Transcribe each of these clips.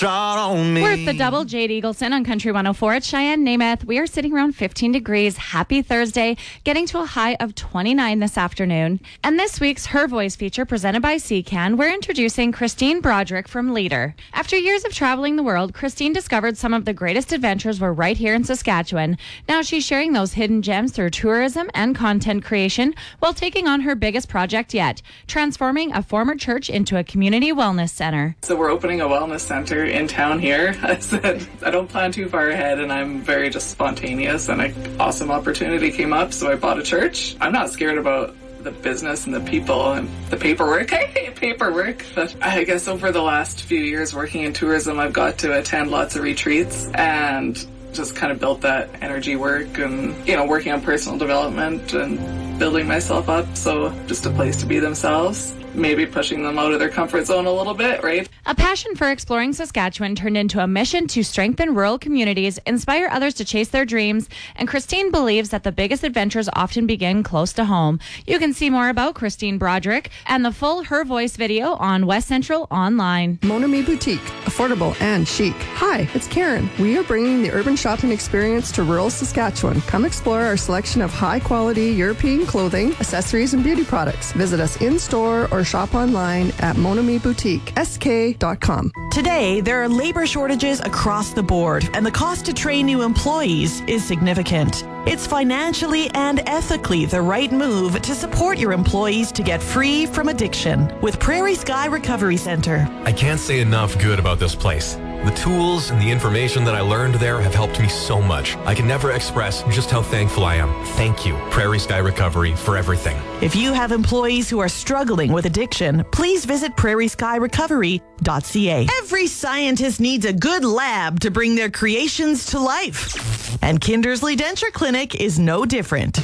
shot on me. We're at the Double Jade Eagleson on Country 104 at Cheyenne, Namath. We are sitting around 15 degrees. Happy Thursday, getting to a high of 29 this afternoon. And this week's Her Voice feature presented by CCAN, we're introducing Christine Broderick from Leader. After years of traveling the world, Christine discovered some of the greatest adventures were right here in Saskatchewan. Now she's sharing those hidden gems through tourism and content creation while taking on her biggest project yet, transforming a former church into a community wellness center. So we're opening a wellness center in town here. I said, I don't plan too far ahead and I'm very just spontaneous, and an awesome opportunity came up, so I bought a church. I'm not scared about the business and the people and the paperwork. I hate paperwork. But I guess over the last few years working in tourism, I've got to attend lots of retreats and just kind of built that energy work and, working on personal development and building myself up. So just a place to be themselves. Maybe pushing them out of their comfort zone a little bit, right? A passion for exploring Saskatchewan turned into a mission to strengthen rural communities, inspire others to chase their dreams, and Christine believes that the biggest adventures often begin close to home. You can see more about Christine Broderick and the full Her Voice video on West Central Online. Mon Ami Boutique, affordable and chic. Hi, it's Karen. We are bringing the urban shopping experience to rural Saskatchewan. Come explore our selection of high-quality European clothing, accessories, and beauty products. Visit us in-store or shop online at monamiboutique.sk.com. Today, there are labor shortages across the board, and the cost to train new employees is significant. It's financially and ethically the right move to support your employees to get free from addiction with Prairie Sky Recovery Center. I can't say enough good about this place. The tools and the information that I learned there have helped me so much. I can never express just how thankful I am. Thank you, Prairie Sky Recovery, for everything. If you have employees who are struggling with addiction, please visit prairieskyrecovery.ca. Every scientist needs a good lab to bring their creations to life. And Kindersley Denture Clinic is no different.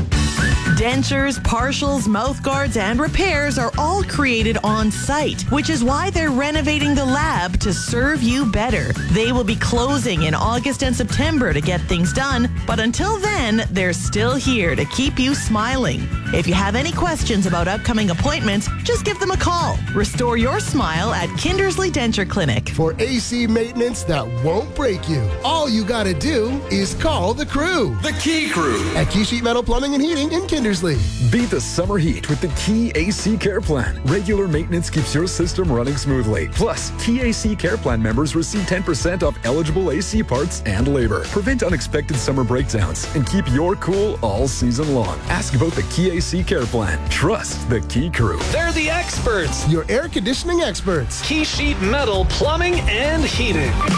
Dentures, partials, mouth guards, and repairs are all created on site, which is why they're renovating the lab to serve you better. They will be closing in August and September to get things done, but until then, they're still here to keep you smiling. If you have any questions about upcoming appointments, just give them a call. Restore your smile at Kindersley Denture Clinic. For AC maintenance that won't break you, all you gotta do is call the crew. The Key Crew At Key Sheet Metal Plumbing and Heating in Kindersley. Beat the summer heat with the Key AC Care Plan. Regular maintenance keeps your system running smoothly. Plus, Key AC Care Plan members receive 10% off eligible AC parts and labor. Prevent unexpected summer breakdowns and keep your cool all season long. Ask about the Key AC Care Plan. Trust the Key Crew. They're the experts. Your air conditioning experts. Key Sheet Metal Plumbing and Heating.